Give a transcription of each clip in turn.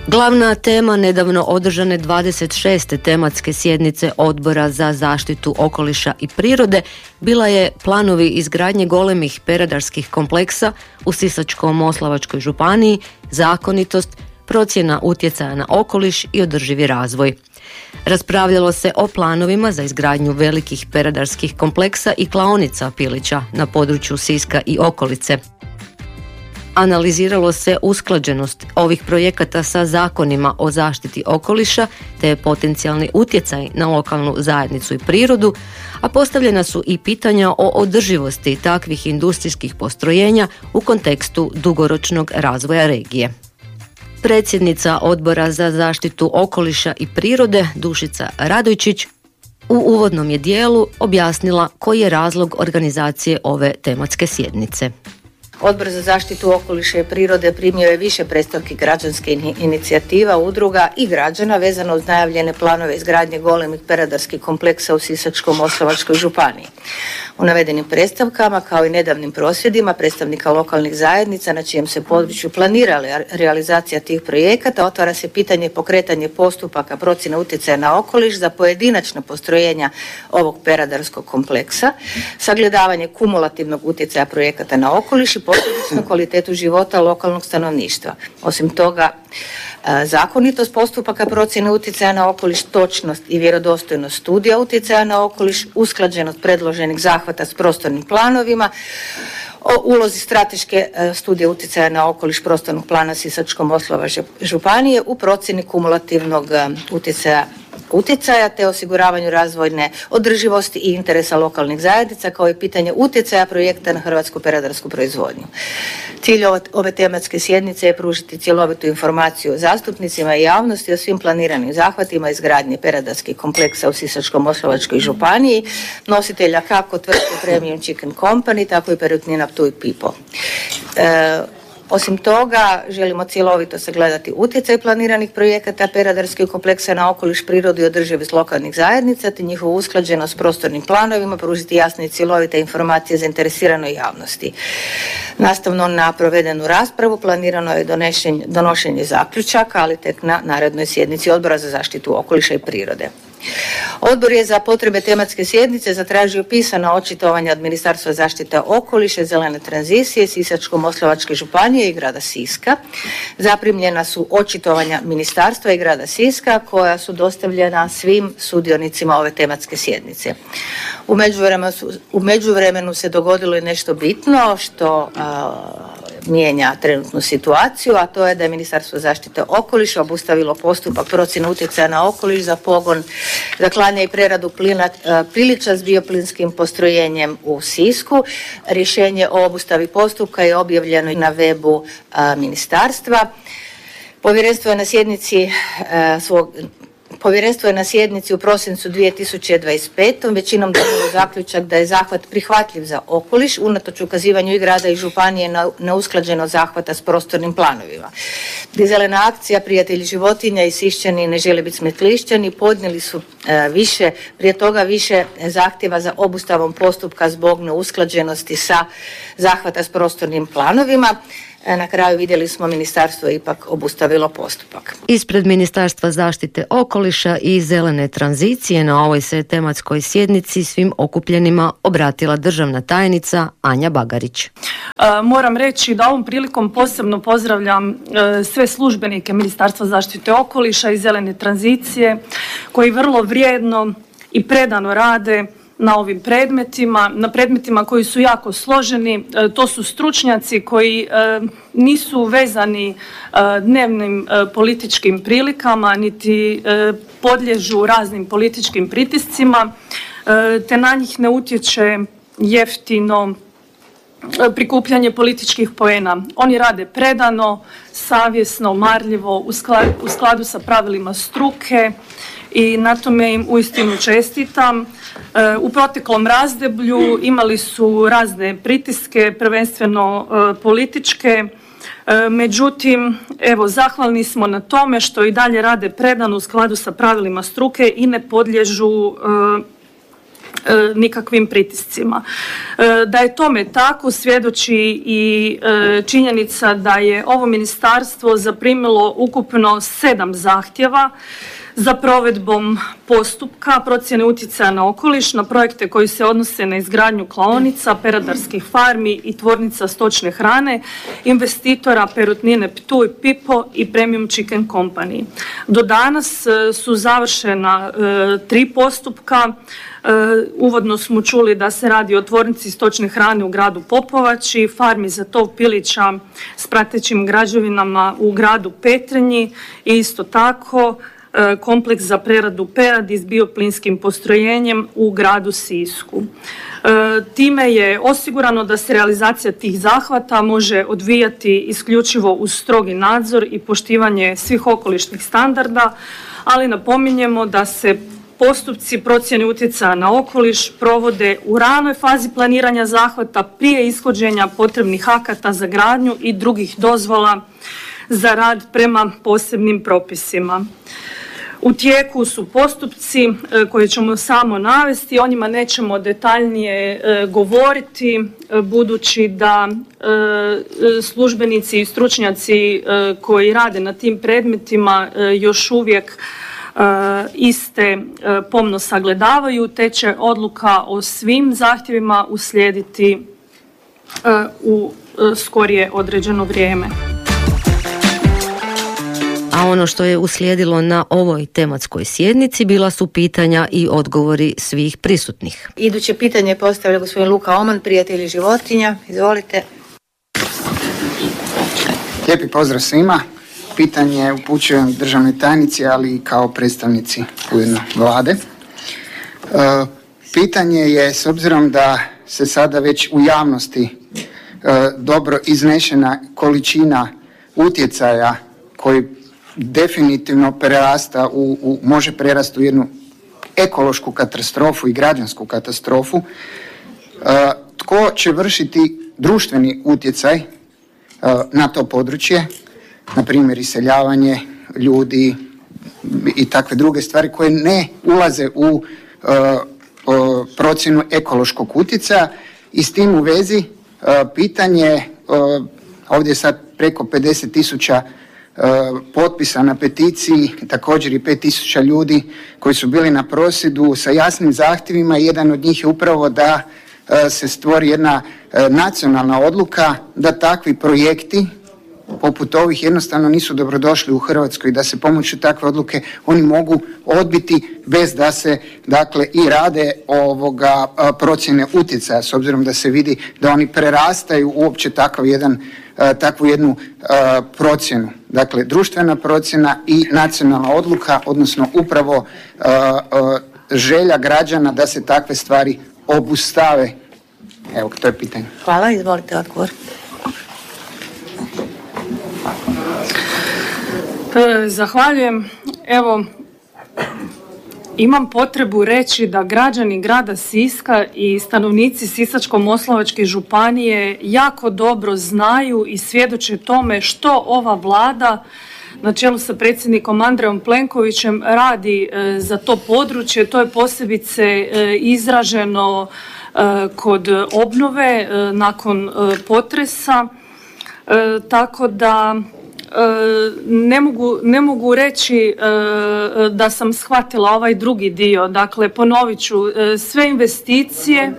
Glavna tema nedavno održane 26. tematske sjednice Odbora za zaštitu okoliša i prirode bila je planovi izgradnje golemih peradarskih kompleksa u Sisačko-moslavačkoj županiji, zakonitost, procjena utjecaja na okoliš i održivi razvoj. Raspravljalo se o planovima za izgradnju velikih peradarskih kompleksa i klaonica pilića na području Siska i okolice. Analiziralo se usklađenost ovih projekata sa zakonima o zaštiti okoliša te potencijalni utjecaj na lokalnu zajednicu i prirodu, a postavljena su i pitanja o održivosti takvih industrijskih postrojenja u kontekstu dugoročnog razvoja regije. Predsjednica Odbora za zaštitu okoliša i prirode Dušica Radojčić u uvodnom je dijelu objasnila koji je razlog organizacije ove tematske sjednice. Odbor za zaštitu okoliša i prirode primio je više predstavki građanskih inicijativa, udruga i građana vezano uz najavljene planove izgradnje golemih peradarskih kompleksa u Sisačko-moslavačkoj županiji. U navedenim predstavkama, kao i nedavnim prosvjedima predstavnika lokalnih zajednica na čijem se području planira realizacija tih projekata, otvara se pitanje pokretanje postupaka procjene utjecaja na okoliš za pojedinačna postrojenja ovog peradarskog kompleksa, sagledavanje kumulativnog utjecaja projekata na okoliš i posljedično kvalitetu života lokalnog stanovništva. Osim toga, zakonitost postupaka procjene utjecaja na okoliš, točnost i vjerodostojnost studija utjecaja na okoliš, usklađenost predloženih zahvata s prostornim planovima, o ulozi strateške studije utjecaja na okoliš prostornog plana Sisačko-moslavačke županije u procjeni kumulativnog utjecaja te osiguravanju razvojne održivosti i interesa lokalnih zajednica, kao i pitanje utjecaja projekta na hrvatsku peradarsku proizvodnju. Cilj ove tematske sjednice je pružiti cjelovitu informaciju zastupnicima i javnosti o svim planiranim zahvatima izgradnje peradarskih kompleksa u Sisačko-moslavačkoj županiji, nositelja kako tvrtke Premium Chicken Company, tako i Perutnina Ptuj Pipo. Osim toga, želimo cjelovito sagledati utjecaj planiranih projekata peradarskih kompleksa na okoliš, prirodu i održivost lokalnih zajednica, te njihovu usklađenost s prostornim planovima, pružiti jasne i cjelovite informacije zainteresiranoj javnosti. Nastavno na provedenu raspravu planirano je donošenje zaključaka, ali tek na narednoj sjednici Odbora za zaštitu okoliša i prirode. Odbor je za potrebe tematske sjednice zatražio pisana očitovanja od Ministarstva zaštite okoliša i zelene tranzicije, Sisačko-moslavačke županije i grada Siska. Zaprimljena su očitovanja ministarstva i grada Siska koja su dostavljena svim sudionicima ove tematske sjednice. U međuvremenu se dogodilo i nešto bitno što mijenja trenutnu situaciju, a to je da je Ministarstvo zaštite okoliša obustavilo postupak procjene utjecaja na okoliš za pogon za klanje i preradu pilića s bioplinskim postrojenjem u Sisku. Rješenje o obustavi postupka je objavljeno na webu ministarstva. Povjerenstvo je na sjednici u prosincu 2025. većinom donijelo zaključak da je zahvat prihvatljiv za okoliš, unatoč ukazivanju i grada i županije na usklađenost zahvata s prostornim planovima. Zelena akcija, Prijatelji životinja i Sišćani ne žele biti smetlišćani podnijeli su prije toga više zahtjeva za obustavom postupka zbog neusklađenosti sa zahvata s prostornim planovima. Na kraju vidjeli smo ministarstvo je ipak obustavilo postupak. Ispred Ministarstva zaštite okoliša i zelene tranzicije na ovoj se tematskoj sjednici svim okupljenima obratila državna tajnica Anja Bagarić. Moram reći da ovom prilikom posebno pozdravljam sve službenike Ministarstva zaštite okoliša i zelene tranzicije koji vrlo vrijedno i predano rade na ovim predmetima, na predmetima koji su jako složeni. To su stručnjaci koji nisu vezani dnevnim političkim prilikama, niti podliježu raznim političkim pritiscima, te na njih ne utječe jeftino prikupljanje političkih poena. Oni rade predano, savjesno, marljivo, u skladu sa pravilima struke i na tome im uistinu čestitam. U proteklom razdoblju imali su razne pritiske, prvenstveno političke, međutim, evo, zahvalni smo na tome što i dalje rade predano u skladu sa pravilima struke i ne podliježu nikakvim pritiscima. Da je tome tako svjedoči i činjenica da je ovo ministarstvo zaprimilo ukupno 7 zahtjeva za provedbom postupka procjene utjecaja na okoliš na projekte koji se odnose na izgradnju klaonica, peradarskih farmi i tvornica stočne hrane, investitora Perutnine Ptuj, Pipo i Premium Chicken Company. Do danas su završena 3 postupka. Uvodno smo čuli da se radi o tvornici stočne hrane u gradu Popovači, farmi za tov pilića s pratećim građevinama u gradu Petrinji i isto tako kompleks za preradu peradi s bioplinskim postrojenjem u gradu Sisku. Time je osigurano da se realizacija tih zahvata može odvijati isključivo uz strogi nadzor i poštivanje svih okolišnih standarda, ali napominjemo da se postupci procjene utjecaja na okoliš provode u ranoj fazi planiranja zahvata prije ishođenja potrebnih akata za gradnju i drugih dozvola za rad prema posebnim propisima. U tijeku su postupci koje ćemo samo navesti, o njima nećemo detaljnije govoriti, budući da službenici i stručnjaci koji rade na tim predmetima još uvijek iste pomno sagledavaju, te će odluka o svim zahtjevima uslijediti u skorije određeno vrijeme. A ono što je uslijedilo na ovoj tematskoj sjednici bila su pitanja i odgovori svih prisutnih. Iduće pitanje postavlja gospodin Luka Oman, prijatelji životinja. Izvolite. Lijepi pozdrav svima. Pitanje upućujem državnoj tajnici, ali i kao predstavnici ujedno vlade. Pitanje je, s obzirom da se sada već u javnosti dobro iznešena količina utjecaja koji definitivno prerasta može prerasti u jednu ekološku katastrofu i građansku katastrofu, tko će vršiti društveni utjecaj na to područje, na primjer iseljavanje ljudi i takve druge stvari koje ne ulaze u procjenu ekološkog utjecaja. I s tim u vezi pitanje, ovdje je sad preko 50.000 potpisa na peticiji, također i 5.000 ljudi koji su bili na prosvjedu sa jasnim zahtjevima. Jedan od njih je upravo da se stvori jedna nacionalna odluka da takvi projekti poput ovih jednostavno nisu dobrodošli u Hrvatskoj, da se pomoću takve odluke oni mogu odbiti bez da se dakle i rade procjene utjecaja, s obzirom da se vidi da oni prerastaju uopće takvu jednu procjenu. Dakle, društvena procjena i nacionalna odluka, odnosno upravo želja građana da se takve stvari obustave. Evo, to je pitanje. Hvala, izvolite odgovor. Zahvaljujem. Evo, imam potrebu reći da građani grada Siska i stanovnici Sisačko-moslavačke županije jako dobro znaju i svjedoče tome što ova vlada na čelu sa predsjednikom Andrejom Plenkovićem radi za to područje. To je posebice izraženo kod obnove nakon potresa, tako da ne mogu reći da sam shvatila ovaj drugi dio. Dakle, ponovit ću, sve investicije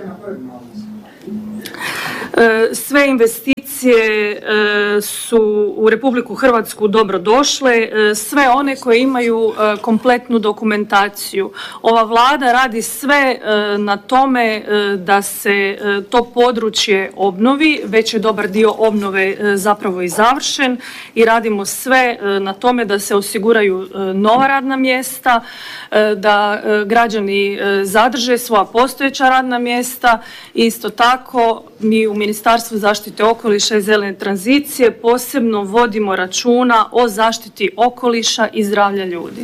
su u Republiku Hrvatsku dobro došle, sve one koje imaju kompletnu dokumentaciju. Ova vlada radi sve na tome da se to područje obnovi, već je dobar dio obnove zapravo i završen i radimo sve na tome da se osiguraju nova radna mjesta, da građani zadrže svoja postojeća radna mjesta. Isto tako mi u Ministarstvu zaštite okoliša i zelene tranzicije posebno vodimo računa o zaštiti okoliša i zdravlja ljudi.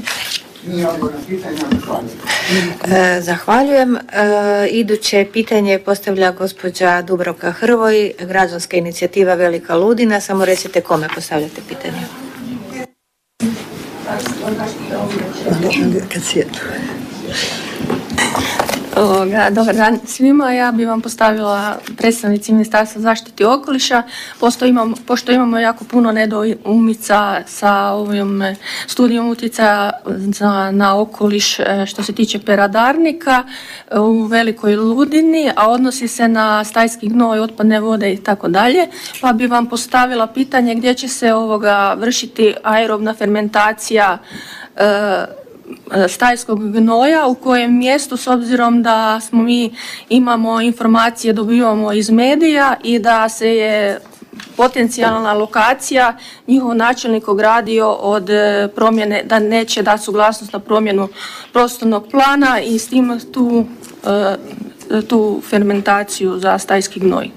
Zahvaljujem. Iduće pitanje postavlja gospođa Dubravka Hrvoj, građanska inicijativa Velika Ludina. Samo recite kome postavljate pitanje. Dobar dan svima. Ja bih vam postavila predstavnici Ministarstva zaštite okoliša. Pošto imamo jako puno nedoumica sa ovim studijom utjecaja na okoliš što se tiče peradarnika u Velikoj Ludini, a odnosi se na stajski gnoj, otpadne vode i tako dalje, pa bi vam postavila pitanje gdje će se vršiti aerobna fermentacija stajskog gnoja, u kojem mjestu, s obzirom da imamo informacije, dobivamo iz medija i da se je potencijalna lokacija njihov načelnik ogradio od promjene, da neće dati suglasnost na promjenu prostornog plana i s tim tu fermentaciju za stajski gnoj.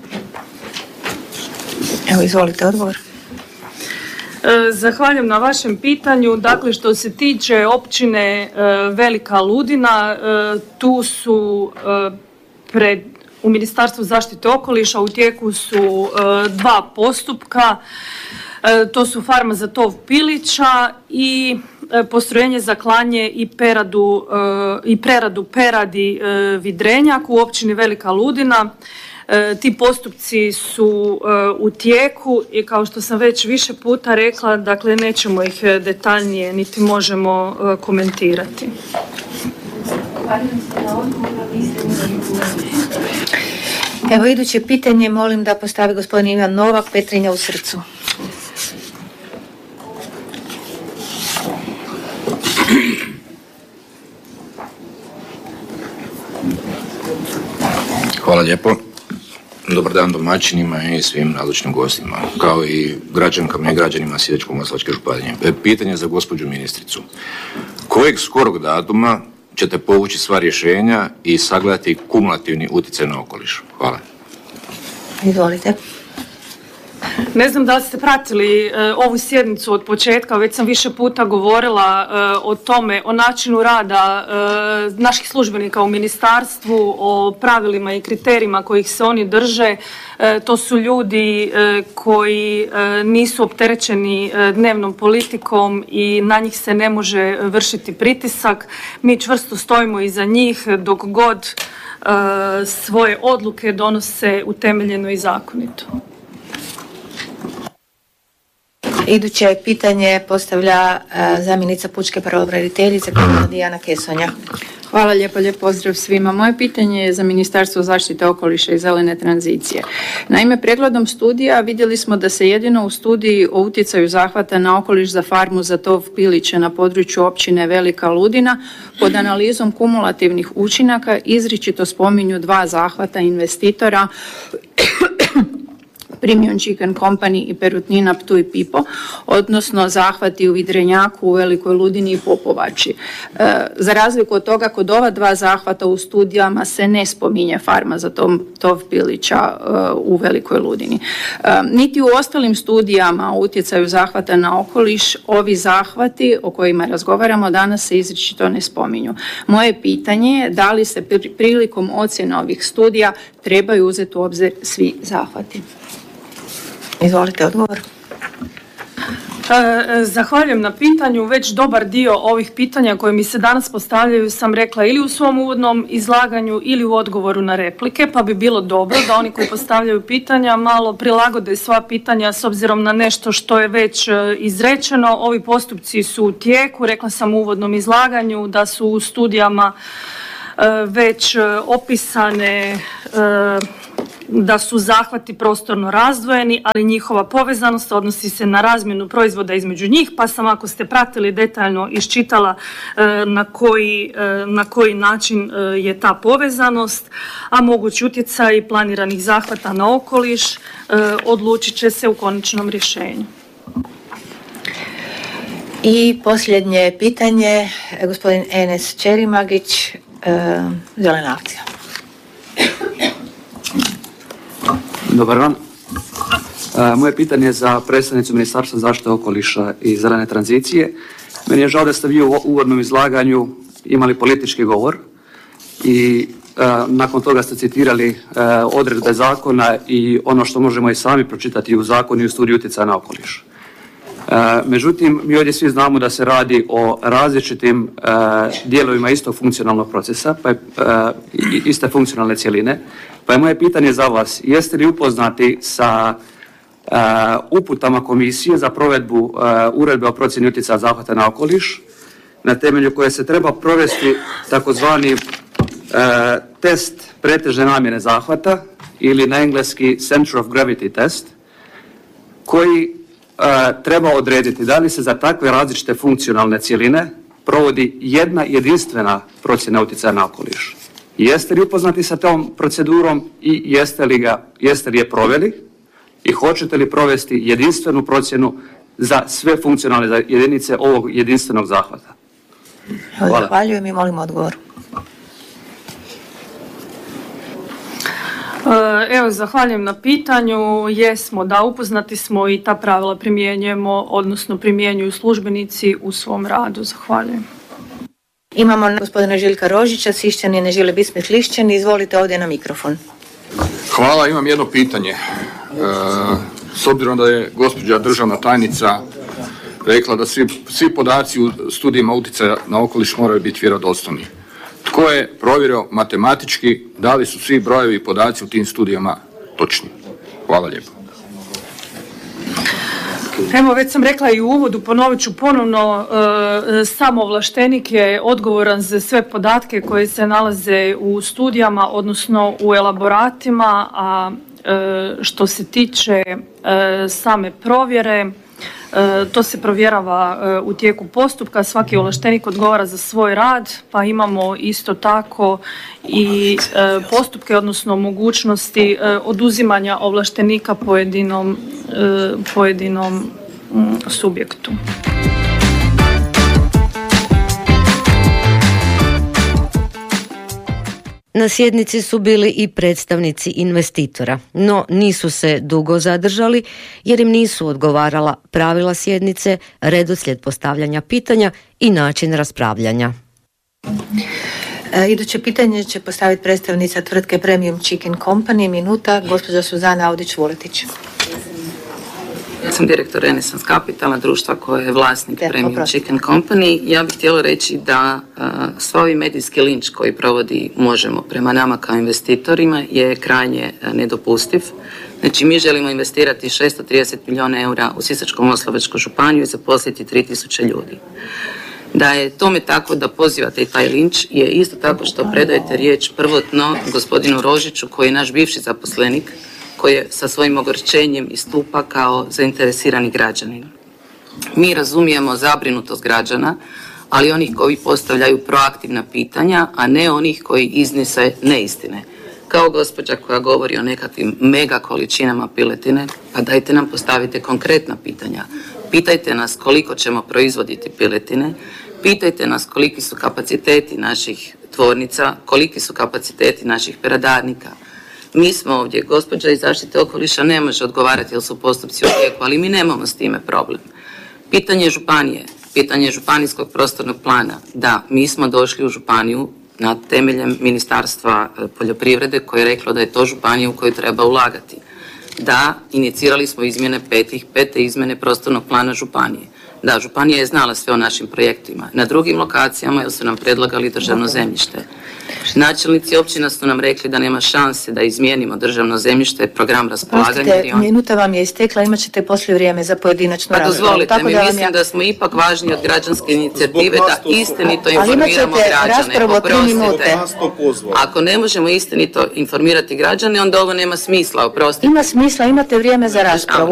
Evo, izvolite odgovor. Zahvaljujem na vašem pitanju. Dakle, što se tiče općine Velika Ludina, tu su u Ministarstvu zaštite okoliša u tijeku su dva postupka. To su farma za tov pilića i postrojenje za klanje i preradu peradi Vidrenjak u općini Velika Ludina. Ti postupci su u tijeku i kao što sam već više puta rekla, dakle nećemo ih detaljnije niti možemo komentirati. Evo, iduće pitanje molim da postavi gospodin Ivan Novak, Petrinja u srcu. Hvala lijepo. Dobar dan domaćinima i svim nazočnim gostima, kao i građankama i građanima Sisačko-moslavačke županije. Pitanje za gospođu ministricu. Kojeg skorog datuma ćete povući sva rješenja i sagledati kumulativni utjecaj na okoliš? Hvala. Izvolite. Ne znam da li ste pratili ovu sjednicu od početka, već sam više puta govorila o tome, o načinu rada naših službenika u ministarstvu, o pravilima i kriterijima kojih se oni drže. To su ljudi koji nisu opterećeni dnevnom politikom i na njih se ne može vršiti pritisak. Mi čvrsto stojimo iza njih dok god svoje odluke donose utemeljeno i zakonito. Iduće pitanje postavlja zamjenica pučke pravobraniteljice Dijana Kesonja. Hvala lijepo, lijep pozdrav svima. Moje pitanje je za Ministarstvo zaštite okoliša i zelene tranzicije. Naime, pregledom studija vidjeli smo da se jedino u studiji o utjecaju zahvata na okoliš za farmu za tov pilića na području općine Velika Ludina pod analizom kumulativnih učinaka izričito spominju dva zahvata investitora Premium Chicken Company i Perutnina Ptuj Pipo, odnosno zahvati u Vidrenjaku, u Velikoj Ludini i Popovači. Za razliku od toga, kod ova dva zahvata u studijama se ne spominje farma za tov pilića u Velikoj Ludini. Niti u ostalim studijama o utjecaju zahvata na okoliš ovi zahvati o kojima razgovaramo danas se izričito ne spominju. Moje pitanje je da li se prilikom ocjene ovih studija trebaju uzeti u obzir svi zahvati. Izvolite odgovor. Zahvaljujem na pitanju. Već dobar dio ovih pitanja koje mi se danas postavljaju sam rekla ili u svom uvodnom izlaganju ili u odgovoru na replike, pa bi bilo dobro da oni koji postavljaju pitanja malo prilagode sva pitanja s obzirom na nešto što je već izrečeno. Ovi postupci su u tijeku. Rekla sam u uvodnom izlaganju da su u studijama već opisane da su zahvati prostorno razdvojeni, ali njihova povezanost odnosi se na razmjenu proizvoda između njih, pa sam, ako ste pratili, detaljno iščitala na koji način je ta povezanost, a mogući utjecaj planiranih zahvata na okoliš odlučit će se u konačnom rješenju. I posljednje pitanje, gospodin Enes Čerimagić, Zelena akcija. Dobar dan. Moje pitanje je za predstavnicu Ministarstva zaštite okoliša i zelene tranzicije. Meni je žao da ste vi u uvodnom izlaganju imali politički govor i nakon toga ste citirali odredbe zakona i ono što možemo i sami pročitati u zakonu i u studiju utjecaja na okoliš. Međutim, mi ovdje svi znamo da se radi o različitim dijelovima istog funkcionalnog procesa, pa iste funkcionalne cjeline. Pa je moje pitanje za vas, jeste li upoznati sa uputama komisije za provedbu uredbe o procjeni utjecaja zahvata na okoliš, na temelju koje se treba provesti takozvani test pretežne namjene zahvata ili na engleski Center of Gravity test, koji treba odrediti da li se za takve različite funkcionalne cjeline provodi jedna jedinstvena procjena utjecaja na okoliš. Jeste li upoznati sa tom procedurom i jeste li je proveli i hoćete li provesti jedinstvenu procjenu za sve funkcionalne jedinice ovog jedinstvenog zahvata? Hvala. Zahvaljujem i molim odgovor. Evo, zahvaljujem na pitanju. Jesmo, da, upoznati smo i ta pravila primjenjujemo, odnosno primjenjuju službenici u svom radu. Zahvaljujem. Imamo gospodina Željka Rožića, Sišćani ne žele biti Lišćani. Izvolite ovdje na mikrofon. Hvala, imam jedno pitanje. S obzirom da je gospođa državna tajnica rekla da svi podaci u studijima utjecaja na okoliš moraju biti vjerodostojni. Tko je provjerio matematički da li su svi brojevi i podaci u tim studijama točni? Hvala lijepo. Evo, već sam rekla i u uvodu, ponovit ću ponovno, sam ovlaštenik je odgovoran za sve podatke koje se nalaze u studijama, odnosno u elaboratima, a što se tiče same provjere, to se provjerava u tijeku postupka, svaki ovlaštenik odgovara za svoj rad, pa imamo isto tako i postupke, odnosno mogućnosti oduzimanja ovlaštenika pojedinom subjektu. Na sjednici su bili i predstavnici investitora, no nisu se dugo zadržali jer im nisu odgovarala pravila sjednice, redoslijed postavljanja pitanja i način raspravljanja. Iduće pitanje će postaviti predstavnica tvrtke Premium Chicken Company, minuta, gospođa Suzana Audić-Vuletić. Ja sam direktor Renaissance Capitala, društva koje je vlasnik Premium Chicken Company. Ja bih htjela reći da sva ovi medijski linč koji provodi Možemo prema nama kao investitorima je krajnje nedopustiv. Znači, mi želimo investirati 630 milijuna eura u Sisačko-moslavačku županiju i zaposliti 3000 ljudi. Da je tome tako da pozivate i taj linč je isto tako što predajete riječ prvotno gospodinu Rožiću, koji je naš bivši zaposlenik, koji je sa svojim ogorčenjem istupa kao zainteresirani građanin. Mi razumijemo zabrinutost građana, ali onih koji postavljaju proaktivna pitanja, a ne onih koji iznose neistine. Kao gospođa koja govori o nekakvim mega količinama piletine, pa dajte nam postavite konkretna pitanja. Pitajte nas koliko ćemo proizvoditi piletine, pitajte nas koliki su kapaciteti naših tvornica, koliki su kapaciteti naših peradarnika. Mi smo ovdje, gospođa iz zaštite okoliša ne može odgovarati jer su postupci u tijeku, ali mi nemamo s time problem. Pitanje županije, pitanje županijskog prostornog plana. Da, mi smo došli u županiju na temeljem Ministarstva poljoprivrede koje je reklo da je to županija u koju treba ulagati. Da, inicirali smo izmjene pete izmjene prostornog plana županije. Da, županija je znala sve o našim projektima. Na drugim lokacijama jer su nam predlagali državno zemljište. Načelnici općina su nam rekli da nema šanse da izmijenimo državno zemljište, program raspolaganja. Minuta vam je istekla, imat ćete poslije vrijeme za pojedinačnu raspravu. Dozvolite mi, mislim da smo ipak važni od građanske inicijative da istinito informiramo građane. Oprostite, ako ne možemo istinito informirati građane, onda ovo nema smisla, oprostite. Ima smisla, imate vrijeme za raspravu.